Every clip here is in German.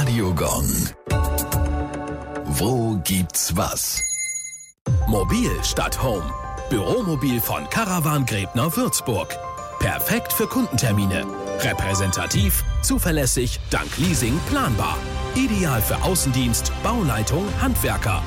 Radiogong. Wo gibt's was? Mobil statt Home. Büromobil von Caravan Gräbner Würzburg. Perfekt für Kundentermine. Repräsentativ, zuverlässig, dank Leasing planbar. Ideal für Außendienst, Bauleitung, Handwerker.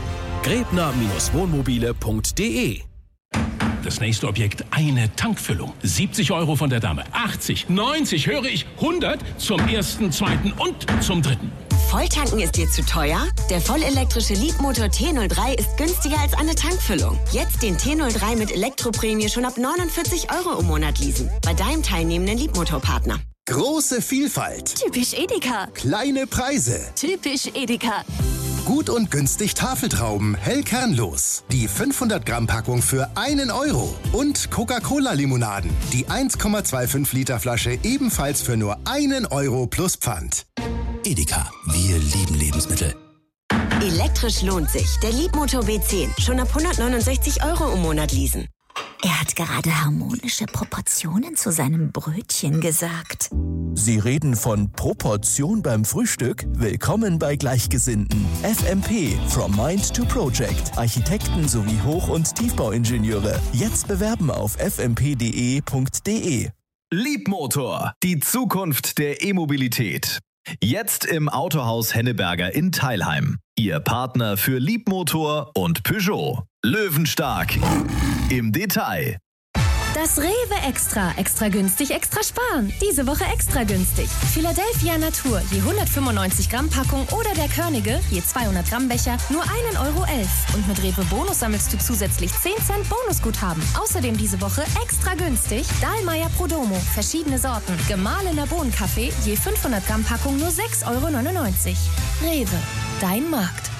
Gräbner-wohnmobile.de. Das nächste Objekt, eine Tankfüllung. 70 € von der Dame. 80, 90, höre ich 100 zum ersten, zweiten und zum dritten. Volltanken ist dir zu teuer? Der vollelektrische Leapmotor T03 ist günstiger als eine Tankfüllung. Jetzt den T03 mit Elektroprämie schon ab 49 € im Monat leasen. Bei deinem teilnehmenden Leapmotor-Partner. Große Vielfalt. Typisch Edeka. Kleine Preise. Typisch Edeka. Gut und günstig Tafeltrauben, hell kernlos. Die 500 Gramm Packung für 1 €. Und Coca-Cola-Limonaden. Die 1,25 Liter Flasche ebenfalls für nur 1 € plus Pfand. Edeka, wir lieben Lebensmittel. Elektrisch lohnt sich. Der Leapmotor B10. Schon ab 169 € im Monat leasen. Er hat gerade harmonische Proportionen zu seinem Brötchen gesagt. Sie reden von Proportion beim Frühstück? Willkommen bei Gleichgesinnten. FMP, From Mind to Project. Architekten sowie Hoch- und Tiefbauingenieure. Jetzt bewerben auf fmp.de. Leapmotor, die Zukunft der E-Mobilität. Jetzt im Autohaus Henneberger in Teilheim. Ihr Partner für Leapmotor und Peugeot. Löwenstark im Detail. Das Rewe Extra. Extra günstig, extra sparen. Diese Woche extra günstig. Philadelphia Natur, je 195 Gramm Packung oder der Körnige, je 200 Gramm Becher, nur 1,11 €. Und mit Rewe Bonus sammelst du zusätzlich 10 Cent Bonusguthaben. Außerdem diese Woche extra günstig Dahlmeier Prodomo, verschiedene Sorten. Gemahlener Bohnenkaffee, je 500 Gramm Packung, nur 6,99 €. Rewe, dein Markt.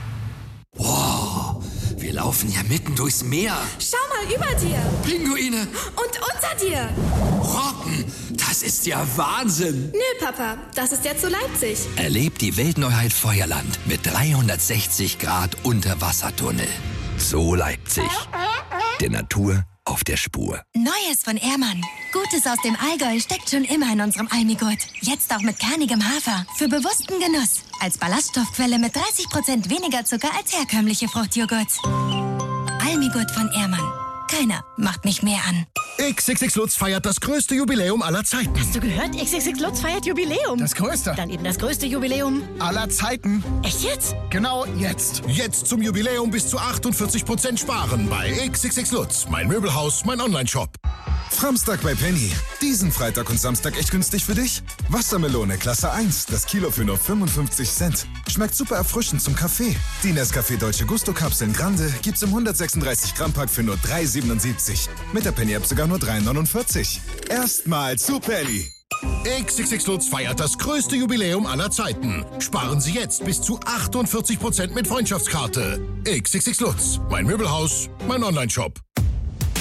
Wow, wir laufen ja mitten durchs Meer. Schau mal über dir. Pinguine. Und unter dir. Robben, das ist ja Wahnsinn. Nö, Papa, das ist ja zu Leipzig. Erlebt die Weltneuheit Feuerland mit 360 Grad Unterwassertunnel. So Leipzig. Der Natur auf der Spur. Neues von Ehrmann. Gutes aus dem Allgäu steckt schon immer in unserem Almigurt. Jetzt auch mit kernigem Hafer. Für bewussten Genuss. Als Ballaststoffquelle mit 30% weniger Zucker als herkömmliche Fruchtjoghurts. Almigurt von Ehrmann. Keiner macht mich mehr an. XXX Lutz feiert das größte Jubiläum aller Zeiten. Hast du gehört? XXX Lutz feiert Jubiläum. Das größte. Dann eben das größte Jubiläum aller Zeiten. Echt jetzt? Genau jetzt. Jetzt zum Jubiläum bis zu 48% sparen bei XXX Lutz. Mein Möbelhaus, mein Onlineshop. Samstag bei Penny. Diesen Freitag und Samstag echt günstig für dich? Wassermelone Klasse 1, das Kilo für nur 55 Cent. Schmeckt super erfrischend zum Kaffee. Die Nescafé Dolce Gusto Kapseln Grande gibt's im 136 Gramm Pack für nur 3,77. Mit der Penny App sogar nur 3,49. Erstmal zu Penny. XXX Lutz feiert das größte Jubiläum aller Zeiten. Sparen Sie jetzt bis zu 48% mit Freundschaftskarte. XXX Lutz, mein Möbelhaus, mein Onlineshop.